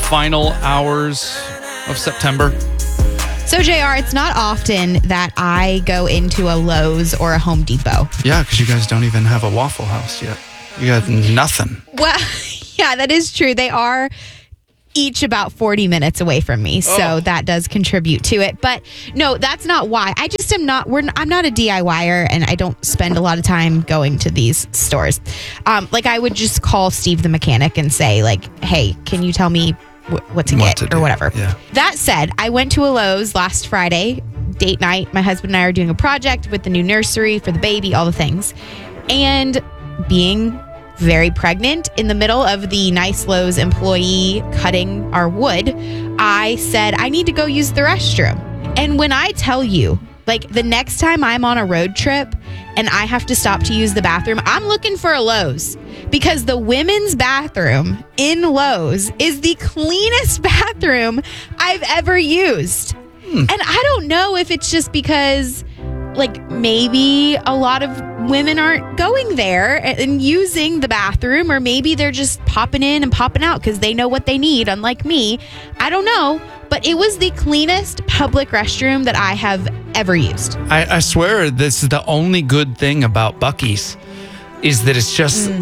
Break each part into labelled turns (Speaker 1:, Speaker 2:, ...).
Speaker 1: final hours of September.
Speaker 2: So, JR, it's not often that I go into a Lowe's or a Home Depot.
Speaker 1: Yeah, because you guys don't even have a Waffle House yet. You got nothing.
Speaker 2: Well, yeah, that is true. They are each about 40 minutes away from me. So that does contribute to it. But no, that's not why. I just am not, I'm not a DIYer and I don't spend a lot of time going to these stores. Like I would just call Steve the mechanic and say like, hey, can you tell me what to get or whatever.
Speaker 1: Yeah.
Speaker 2: That said, I went to a Lowe's last Friday, date night. My husband and I are doing a project with the new nursery for the baby, all the things. And being very pregnant in the middle of the nice Lowe's employee cutting our wood, I said, I need to go use the restroom. And when I tell you, like the next time I'm on a road trip and I have to stop to use the bathroom, I'm looking for a Lowe's because the women's bathroom in Lowe's is the cleanest bathroom I've ever used. And I don't know if it's just because like maybe a lot of women aren't going there and using the bathroom, or maybe they're just popping in and popping out because they know what they need, unlike me. I don't know, but it was the cleanest public restroom that I have ever used.
Speaker 1: I swear this is the only good thing about Buc-ee's is that it's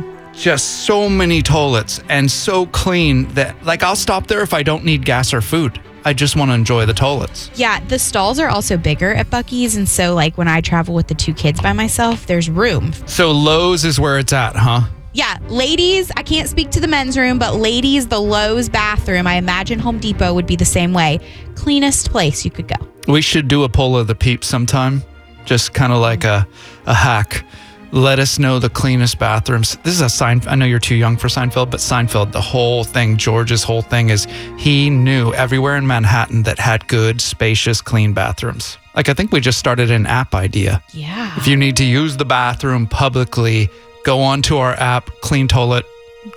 Speaker 1: just so many toilets and so clean that like I'll stop there if I don't need gas or food. I just want to enjoy the toilets.
Speaker 2: Yeah, the stalls are also bigger at Buc-ee's. And so like when I travel with the two kids by myself, there's room.
Speaker 1: So Lowe's is where it's at, huh?
Speaker 2: Yeah, ladies, I can't speak to the men's room, but ladies, the Lowe's bathroom, I imagine Home Depot would be the same way. Cleanest place you could go.
Speaker 1: We should do a poll of the peeps sometime. Just kind of like a hack. Let us know the cleanest bathrooms. This is a Seinfeld. I know you're too young for Seinfeld, but Seinfeld, the whole thing, George's whole thing is he knew everywhere in Manhattan that had good, spacious, clean bathrooms. Like I think we just started an app idea.
Speaker 2: Yeah.
Speaker 1: If you need to use the bathroom publicly, go onto our app, Clean Toilet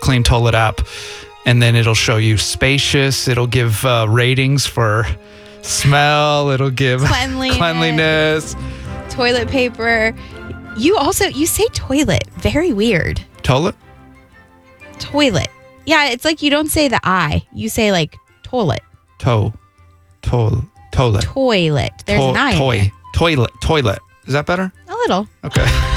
Speaker 1: app, and then it'll show you spacious. It'll give ratings for smell. It'll give cleanliness.
Speaker 2: Toilet paper. You say toilet. Very weird.
Speaker 1: Toilet?
Speaker 2: Yeah, it's like you don't say the I. You say like toilet.
Speaker 1: Toilet.
Speaker 2: Toilet. There's an I in there.
Speaker 1: Toilet. Is that better?
Speaker 2: A little.
Speaker 1: Okay.